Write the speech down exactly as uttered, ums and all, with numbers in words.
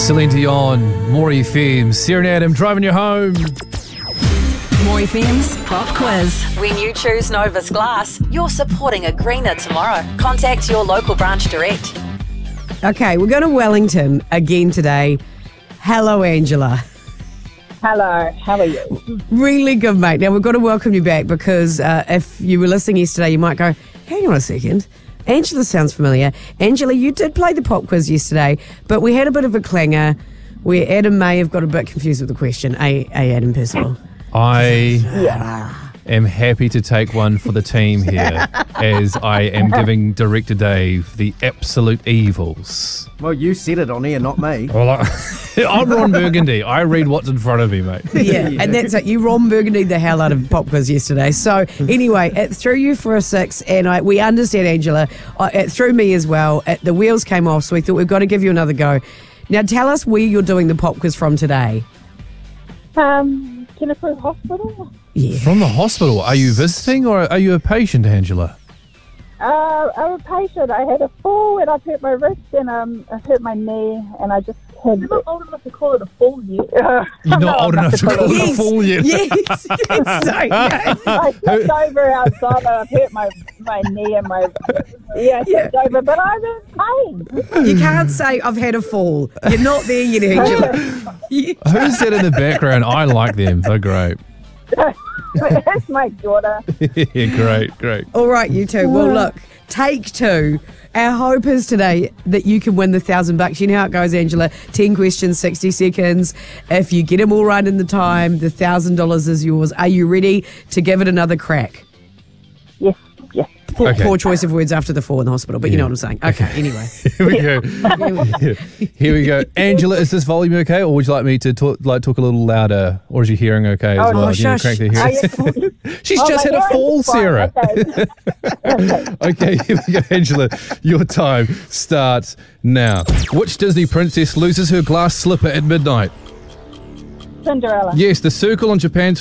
Celine Dion, More F M, Sarah and Adam driving you home. More F M's Pop Quiz. When you choose Novus Glass, you're supporting a greener tomorrow. Contact your local branch direct. Okay, we're going to Wellington again today. Hello, Angela. Hello, how are you? Really good, mate. Now, we've got to welcome you back because uh, if you were listening yesterday, you might go, hang on a second. Angela sounds familiar. Angela, you did play the pop quiz yesterday, but we had a bit of a clanger where Adam may have got a bit confused with the question. A, a Adam Percival. I Yeah. am happy to take one for the team here as I am giving Director Dave the absolute evils. Well, you said it on air, not me. Well, I, I'm Ron Burgundy. I read what's in front of me, mate. Yeah, and that's it. You Ron Burgundy the hell out of pop quiz yesterday. So anyway, it threw you for a six, and I we understand, Angela. Uh, it threw me as well. It, the wheels came off, so we thought we've got to give you another go. Now, tell us where you're doing the pop quiz from today. Um, Kenepuru Hospital? Yeah. From the hospital, are you visiting or are you a patient, Angela? Uh, I'm a patient. I had a fall and I've hurt my wrist and um, I've hurt my knee and I just had... You're not old enough to call it a fall yet. You're not old enough to call it a fall yet. Yes, yes, sorry, yes. I slipped over outside and I've hurt my, my knee and my... Yeah, I slipped Yeah. over, but I'm in pain. You can't say I've had a fall. You're not there yet, Angela. Who's that in the background? I like them. They're great. That's my daughter. Yeah, great, great. All right, you two. Well, look, take two. Our hope is today that you can win the thousand bucks. You know how it goes, Angela. Ten questions, sixty seconds. If you get them all right in the time, the thousand dollars is yours. Are you ready to give it another crack? Yes, yes. Poor, Okay. poor choice of words after the fall in the hospital, but you know what I'm saying. Okay, anyway. Here we go. Here we go. Angela, is this volume okay, or would you like me to talk, like talk a little louder, or is your hearing okay as Oh, well? no, Do you need to shush. crank the Are hearing? you- She's Oh, just my had a hearing's fall, fine. Sarah. Okay. Okay, here we go, Angela. Your time starts now. Which Disney princess loses her glass slipper at midnight? Cinderella. Yes, the circle on Japan's